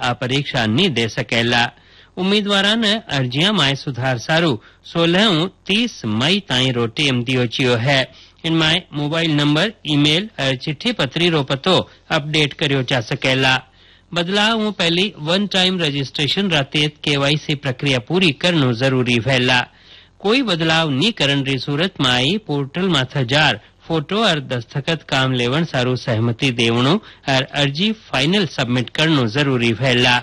आ परीक्षा नहीं दे सकेला। उम्मीदवारां ने अर्जियां माय सुधार सारू 16 30 मई ताई रो टेम दियो चियो है। इनमाय मोबाइल नंबर, ईमेल और चिट्ठी पत्री रो पतो अपडेट करियो जा सकेला। बदलाव पहली वन टाइम रजिस्ट्रेशन रातेत केवाईसी प्रक्रिया पूरी करनो जरूरी वेला। कोई बदलाव नी करन री सूरत में आई पोर्टल माथा जार फोटो और दस्तखत काम लेवन सारू सहमति देवणो और अर्जी फाइनल सबमिट करनो जरूरी वेला।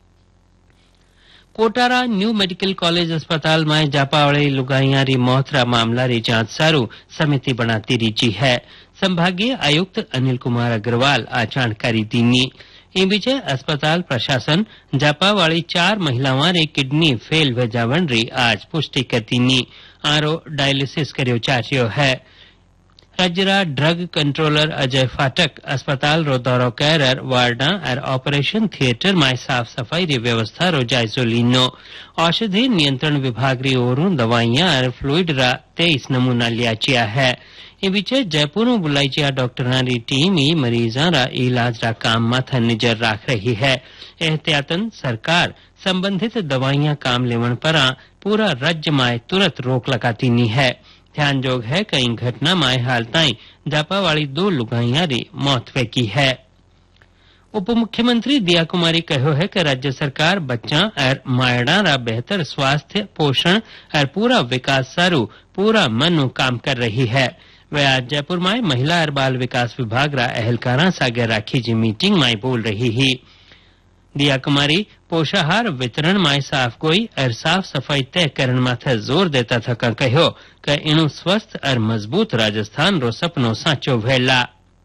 कोटारा न्यू मेडिकल कॉलेज अस्पताल में जापावाड़ी लुगाइयारी मौतरा मामला री जांच सारू समिति बनाती रीची है। संभागीय आयुक्त अनिल कुमार अग्रवाल आ जानकारी दीनी। इन बीचे अस्पताल प्रशासन जापावाड़ी 4 महिलाओं री किडनी फेल वेजावन री आज पुष्टि करती नी। आरो डायलिसिस करियो चाचियो है। राज्यरा ड्रग कंट्रोलर अजय फाटक अस्पताल रो दौरो कर वार्डा और ऑपरेशन थिएटर में साफ सफाई री व्यवस्था रो जायजो लीनो। औषधि नियंत्रण विभाग री ओरू दवाइयां और फ्लूइड रा 23 नमूना लिया चिया है। इन बीचे जयपुर में बुलाई चिया डॉक्टरां री टीम ही मरीजां रा इलाज रा काम माथा नजर राख रही है। एहतियातन सरकार संबंधित दवाइयां काम लेवन पर पूरा राज्य में तुरंत रोक लगाती नी है। ध्यान जोग है कई घटना में हाल ताई जापावाड़ी 2 लुगाइयां री मौत वेकी है। उप मुख्यमंत्री दिया कुमारी कहो है कि राज्य सरकार बच्चा और मायड़ा रा बेहतर स्वास्थ्य, पोषण और पूरा विकास सारू पूरा मनु काम कर रही है। वे आज जयपुर में महिला और बाल विकास विभाग रा अहलकारा सागे राखी जी मीटिंग में बोल रही ही। दिया कुमारी पोषाहार वितरण में साफ गोई और साफ सफाई तय करन माथे जोर देता था कहो कि इनु स्वस्थ और मजबूत राजस्थान रो सपनो साचो वेला।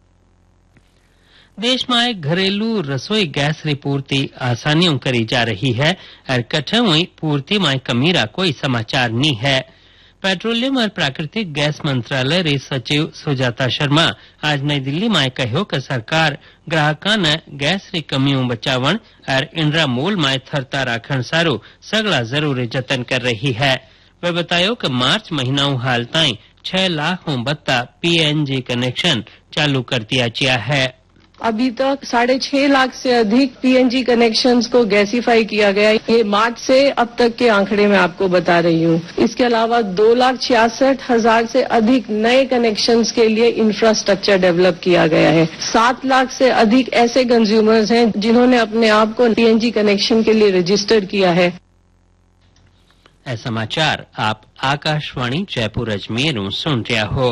देश में घरेलू रसोई गैस री पूर्ति आसानियों करी जा रही है और कठिन पूर्ति में कमी रा कोई समाचार नहीं है। पेट्रोलियम और प्राकृतिक गैस मंत्रालय री सचिव सुजाता शर्मा आज नई दिल्ली में कहो कि सरकार ग्राहकां ने गैस री कमियों बचावन और इनरा मूल में थरता राखण सारू सगला जरूरी जतन कर रही है। वे बतायो कि मार्च महीना हाल ताई 6 लाख बत्ता पीएनजी कनेक्शन चालू कर दिया गया है। अभी तक 6.5 लाख से अधिक पीएनजी कनेक्शंस को गैसीफाई किया गया। ये मार्च से अब तक के आंकड़े मैं आपको बता रही हूँ। इसके अलावा 2,66,000 से अधिक नए कनेक्शंस के लिए इंफ्रास्ट्रक्चर डेवलप किया गया है। 7 लाख से अधिक ऐसे कंज्यूमर्स हैं जिन्होंने अपने आप को पीएनजी कनेक्शन के लिए रजिस्टर्ड किया है। समाचार आप आकाशवाणी जयपुर अजमेर सुन रहा हो।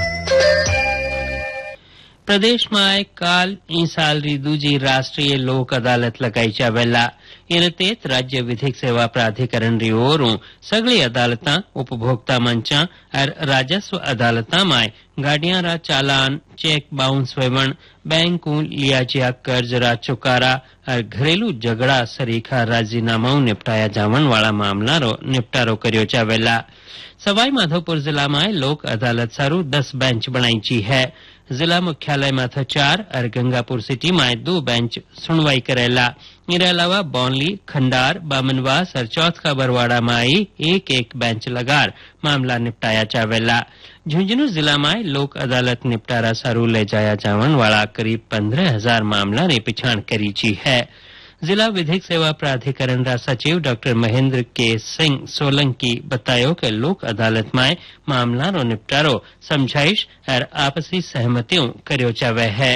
प्रदेश में काल ई साल री दूजी राष्ट्रीय लोक अदालत लगाई जावेला। इन तेत राज्य विधिक सेवा प्राधिकरण री ओरों सगली अदालतां, उपभोक्ता मंचा और राजस्व अदालतां में गाड़ियां रा चालान, चेक बाउंस वेवण, बैंक लिया जिया कर्ज रा चुकारा और घरेलू झगड़ा सरीखा राजीनामाओं निपटाया जावन वाला मामला रो निपटारो करियो जावेला। सवाई माधोपुर जिला में लोक अदालत सारू 10 बेंच बनाई ची है। जिला मुख्यालय में 4 और गंगापुर सिटी में 2 बेंच सुनवाई करेला। इनके अलावा बौनली, खंडार, बामनवास और चौथा बरवाड़ा में आई एक बेंच लगार मामला निपटाया जावेला। झुंझुनू जिला में लोक अदालत निपटारा सारू ले जाया जावन वाला करीब 15,000 मामला ने पिछाण करी ची है। जिला विधिक सेवा प्राधिकरण रा सचिव डॉक्टर महेंद्र के सिंह सोलंकी बतायो कि लोक अदालत में मामला रो निपटारो समझाइश और आपसी सहमतियों करियो जावे है।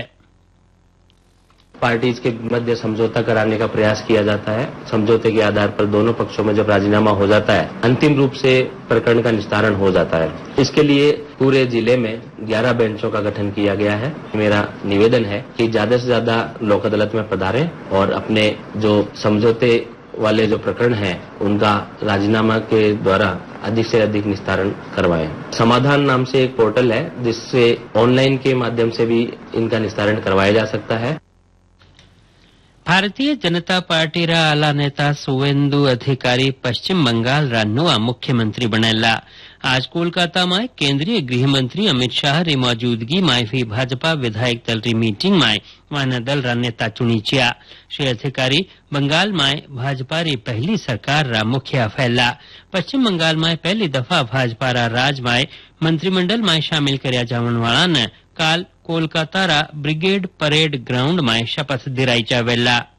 पार्टीज के मध्य समझौता कराने का प्रयास किया जाता है। समझौते के आधार पर दोनों पक्षों में जब राजीनामा हो जाता है, अंतिम रूप से प्रकरण का निस्तारण हो जाता है। इसके लिए पूरे जिले में 11 बेंचों का गठन किया गया है। मेरा निवेदन है कि ज्यादा से ज्यादा लोक अदालत में पधारें और अपने जो समझौते वाले जो प्रकरण हैं उनका राजीनामा के द्वारा अधिक से अधिक निस्तारण करवाएं। समाधान नाम से एक पोर्टल है जिससे ऑनलाइन के माध्यम से भी इनका निस्तारण करवाया जा सकता है। भारतीय जनता पार्टी रा आला नेता सुवेंदु अधिकारी पश्चिम बंगाल रा नवा मुख्यमंत्री बनेला। आज कोलकाता में केंद्रीय गृह मंत्री अमित शाह री मौजूदगी में भी भाजपा विधायक दल री मीटिंग में वाना दल रा नेता चुनी चिया। श्री अधिकारी बंगाल में भाजपा री पहली सरकार रा मुखिया फैला। पश्चिम बंगाल में पहली दफा भाजपा रा राज में मंत्रिमंडल में शामिल करया जावन वाला ने काल कोलकाता रा ब्रिगेड परेड ग्राउंड में शपथ दिलाई जावेला।